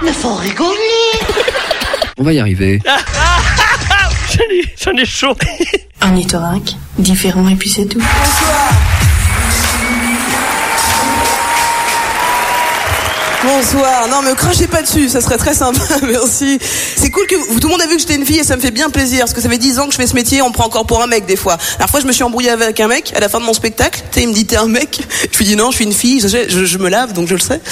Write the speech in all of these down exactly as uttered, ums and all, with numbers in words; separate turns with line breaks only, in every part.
Mais faut rigoler.
On va y arriver.
J'en ai, j'en ai chaud.
Un ornithorynque, différent et puis c'est tout.
Bonsoir. Bonsoir. Non, me crachez pas dessus, ça serait très sympa, merci. C'est cool que vous, tout le monde a vu que j'étais une fille et ça me fait bien plaisir, parce que ça fait dix ans que je fais ce métier, on me prend encore pour un mec des fois. La dernière fois, je me suis embrouillée avec un mec à la fin de mon spectacle. Tu sais, il me dit t'es un mec. Je lui dis non, je suis une fille, je, je, je me lave, donc je le sais.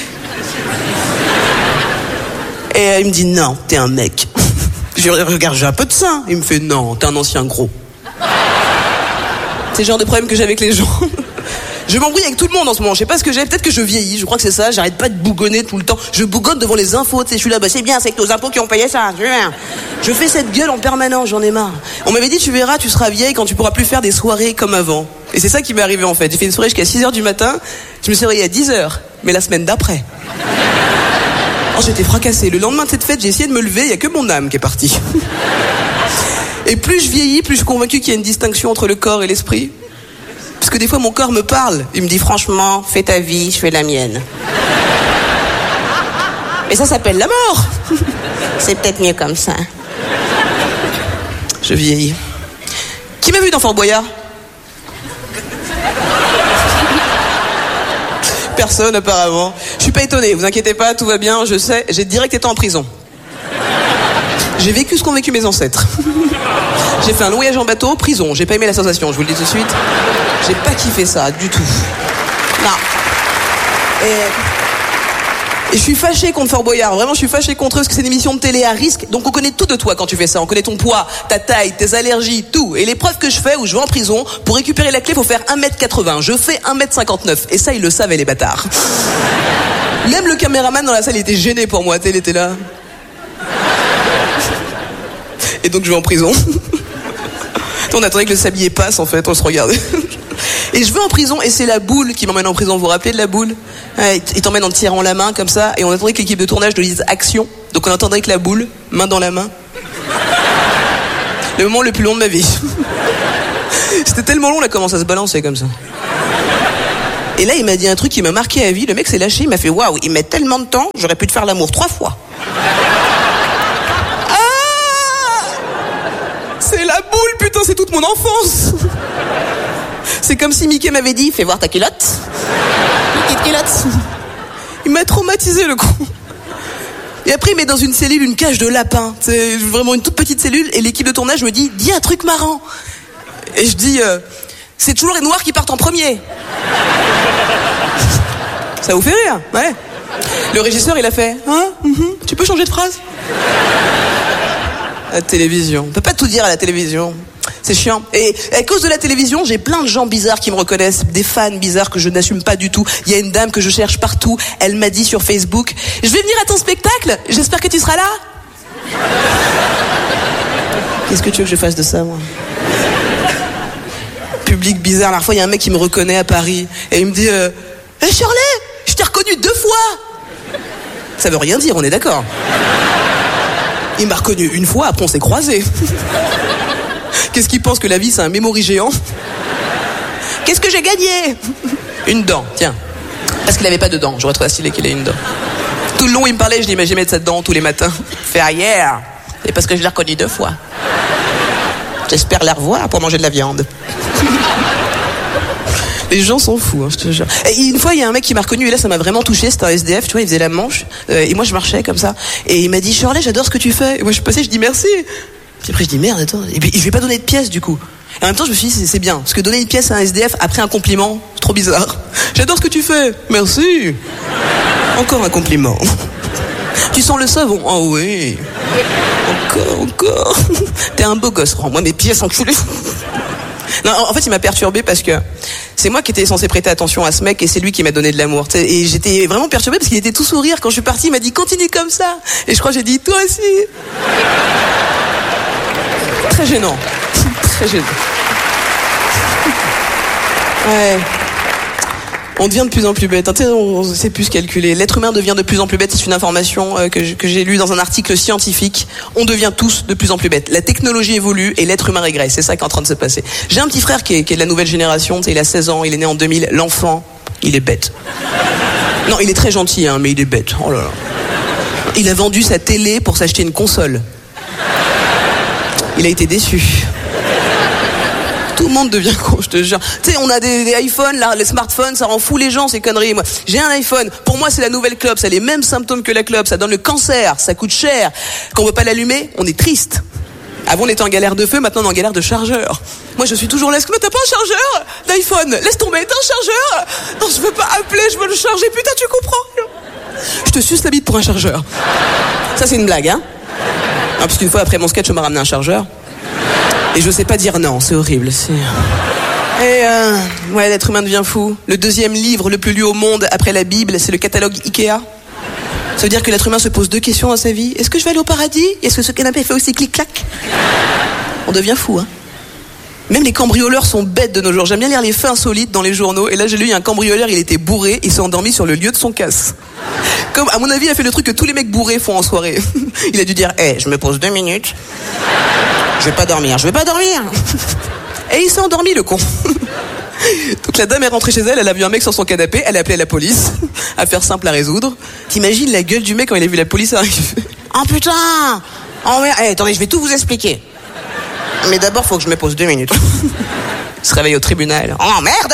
Et euh, il me dit non, t'es un mec. Je regarde, j'ai un peu de sein. Il me fait non, t'es un ancien gros. C'est le genre de problème que j'ai avec les gens. Je m'embrouille avec tout le monde en ce moment. Je sais pas ce que j'ai. Peut-être que je vieillis. Je crois que c'est ça. J'arrête pas de bougonner tout le temps. Je bougonne devant les infos. Tu sais, je suis là. Bah c'est bien. C'est que nos impôts qui ont payé ça. Je fais cette gueule en permanence. J'en ai marre. On m'avait dit tu verras, tu seras vieille quand tu pourras plus faire des soirées comme avant. Et c'est ça qui m'est arrivé en fait. J'ai fait une soirée jusqu'à six heures du matin. Je me suis réveillée à dix heures. Mais la semaine d'après. Oh, j'étais fracassée. Le lendemain de cette fête, j'ai essayé de me lever. Il y a que mon âme qui est partie. Et plus je vieillis, plus je suis convaincue qu'il y a une distinction entre le corps et l'esprit. Parce que des fois, mon corps me parle. Il me dit, franchement, fais ta vie, je fais la mienne. Mais ça s'appelle la mort. C'est peut-être mieux comme ça. Je vieillis. Qui m'a vu dans Fort Boyard? Personne, apparemment. Je suis pas étonné, vous inquiétez pas, tout va bien, je sais. J'ai direct été en prison. J'ai vécu ce qu'ont vécu mes ancêtres. J'ai fait un long voyage en bateau, prison. J'ai pas aimé la sensation, je vous le dis tout de suite. J'ai pas kiffé ça, du tout. Non. Et, et je suis fâchée contre Fort Boyard. Vraiment, je suis fâchée contre eux parce que c'est une émission de télé à risque. Donc on connaît tout de toi quand tu fais ça. On connaît ton poids, ta taille, tes allergies, tout. Et l'épreuve que je fais où je vais en prison, pour récupérer la clé, faut faire un mètre quatre-vingts. Je fais un mètre cinquante-neuf. Et ça, ils le savaient, les bâtards. Même le caméraman dans la salle, il était gêné pour moi. Il était là. Et donc je vais en prison. On attendait que le sablier passe en fait, on se regardait. Et je vais en prison et c'est la boule qui m'emmène en prison. Vous vous rappelez de la boule? Ouais, il t'emmène en te tirant la main comme ça. Et on attendait que l'équipe de tournage nous dise action. Donc on entendrait que la boule, main dans la main. Le moment le plus long de ma vie. C'était tellement long, on a commencé à se balancer comme ça. Et là il m'a dit un truc qui m'a marqué à vie. Le mec s'est lâché, il m'a fait waouh, il met tellement de temps, j'aurais pu te faire l'amour trois fois. C'est la boule, putain, c'est toute mon enfance. C'est comme si Mickey m'avait dit, fais voir ta culotte. Petite culotte. Il m'a traumatisé, le con. Et après, il met dans une cellule une cage de lapin. C'est vraiment une toute petite cellule. Et l'équipe de tournage me dit, dis un truc marrant. Et je dis, euh, c'est toujours les noirs qui partent en premier. Ça vous fait rire? Ouais. Le régisseur, il a fait, hein, mm-hmm, tu peux changer de phrase? La télévision. On peut pas tout dire à la télévision. C'est chiant. Et à cause de la télévision, j'ai plein de gens bizarres qui me reconnaissent, des fans bizarres que je n'assume pas du tout. Il y a une dame que je cherche partout. Elle m'a dit sur Facebook, je vais venir à ton spectacle. J'espère que tu seras là. Qu'est-ce que tu veux que je fasse de ça, moi? Public bizarre. La dernière fois, il y a un mec qui me reconnaît à Paris et il me dit, euh, hey Shirley, je t'ai reconnu deux fois. Ça veut rien dire, on est d'accord. Il m'a reconnu une fois, après on s'est croisés. Qu'est-ce qu'il pense, que la vie c'est un memory géant? Qu'est-ce que j'ai gagné? Une dent, tiens. Parce qu'il avait pas de dent, j'aurais trouvé stylé qu'il ait une dent. Tout le long il me parlait, je dis mais j'ai mettre cette dent tous les matins. Fait ah yeah. C'est parce que je l'ai reconnu deux fois. J'espère la revoir pour manger de la viande. Les gens sont fous, hein, je te jure. Et une fois, il y a un mec qui m'a reconnu, et là, ça m'a vraiment touché. C'était un S D F, tu vois, il faisait la manche. Euh, et moi, je marchais comme ça. Et il m'a dit, Shirley, j'adore ce que tu fais. Et moi, je suis passée, je dis merci. Puis après, je dis merde, attends. Et puis, je lui ai pas donné de pièce, du coup. Et en même temps, je me suis dit, c'est, c'est bien. Parce que donner une pièce à un S D F après un compliment, c'est trop bizarre. J'adore ce que tu fais. Merci. Encore un compliment. Tu sens le savon? Oh oui. Encore, encore. T'es un beau gosse. Rends-moi mes pièces, enculé. Non, en fait, il m'a perturbé parce que c'est moi qui étais censé prêter attention à ce mec et c'est lui qui m'a donné de l'amour. Et j'étais vraiment perturbée parce qu'il était tout sourire. Quand je suis partie, il m'a dit continue comme ça. Et je crois que j'ai dit toi aussi. Très gênant. Très gênant. Ouais. On devient de plus en plus bête. On ne sait plus se calculer. L'être humain devient de plus en plus bête. C'est une information que, que j'ai lue dans un article scientifique. On devient tous de plus en plus bêtes. La technologie évolue et l'être humain régresse. C'est ça qui est en train de se passer. J'ai un petit frère qui est, qui est de la nouvelle génération. Il a seize ans. Il est né en deux mille. L'enfant, il est bête. Non, il est très gentil, hein, mais il est bête. Oh là là. Il a vendu sa télé pour s'acheter une console. Il a été déçu. Tout le monde devient con, je te jure. Tu sais, on a des, des iPhones, là, les smartphones, ça rend fou les gens, ces conneries. Moi, j'ai un iPhone. Pour moi, c'est la nouvelle clope. Ça a les mêmes symptômes que la clope. Ça donne le cancer. Ça coûte cher. Quand on veut pas l'allumer, on est triste. Avant, on était en galère de feu. Maintenant, on est en galère de chargeur. Moi, je suis toujours là. Est-ce que t'as pas un chargeur d'iPhone? Laisse tomber. T'as un chargeur? Non, je veux pas appeler. Je veux le charger. Putain, tu comprends? Je te suce la bite pour un chargeur. Ça, c'est une blague, hein? Non, parce qu'une fois, après mon sketch, on m'a ramené un chargeur. Et je sais pas dire non, c'est horrible. C'est... Et euh, ouais, l'être humain devient fou. Le deuxième livre le plus lu au monde après la Bible, c'est le catalogue Ikea. Ça veut dire que l'être humain se pose deux questions dans sa vie. Est-ce que je vais aller au paradis? Est-ce que ce canapé fait aussi clic-clac? On devient fou, hein. Même les cambrioleurs sont bêtes de nos jours. J'aime bien lire les faits insolites dans les journaux. Et là, j'ai lu un cambrioleur, il était bourré, il s'est endormi sur le lieu de son casse. Comme, à mon avis, il a fait le truc que tous les mecs bourrés font en soirée. Il a dû dire, hé, hey, je me pose deux minutes. Je vais pas dormir, je vais pas dormir. Et il s'est endormi, le con. Donc la dame est rentrée chez elle, elle a vu un mec sur son canapé, elle a appelé la police. Affaire simple à résoudre. T'imagines la gueule du mec quand il a vu la police arriver? Oh putain! Oh merde, hey, attendez, je vais tout vous expliquer. Mais d'abord, faut que je me pose deux minutes. Il se réveille au tribunal. Oh merde!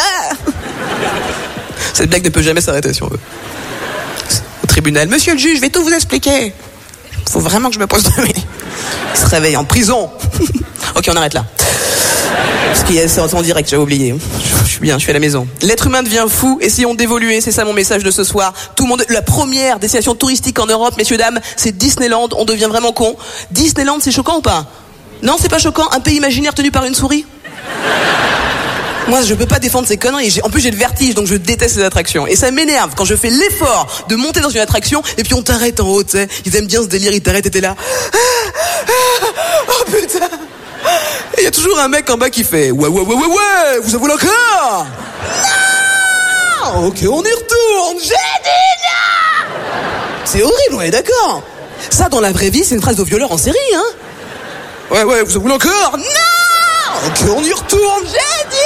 Cette blague ne peut jamais s'arrêter si on veut. Au tribunal, monsieur le juge, je vais tout vous expliquer. Faut vraiment que je me pose deux minutes. Il se réveille en prison. Ok, on arrête là. Parce qu'il y a c'est en direct, j'avais oublié. Je suis bien, je suis à la maison. L'être humain devient fou, essayons d'évoluer, c'est ça mon message de ce soir. Tout le monde, la première destination touristique en Europe, messieurs, dames, c'est Disneyland, on devient vraiment con. Disneyland, c'est choquant ou pas? Non, c'est pas choquant, un pays imaginaire tenu par une souris? Moi, je peux pas défendre ces conneries. J'ai, en plus, j'ai le vertige, donc je déteste ces attractions. Et ça m'énerve quand je fais l'effort de monter dans une attraction, et puis on t'arrête en haut, tu sais. Ils aiment bien ce délire, ils t'arrêtent et t'es là. Ah, ah, oh putain. Et il y a toujours un mec en bas qui fait ouais, ouais, ouais, ouais, ouais, vous en voulez encore? Non. Ok, on y retourne. J'ai dit non. C'est horrible, on est d'accord. Ça, dans la vraie vie, c'est une phrase de violeur en série, hein. Ouais, ouais, vous en voulez encore? Non. Ok, on y retourne. J'ai dit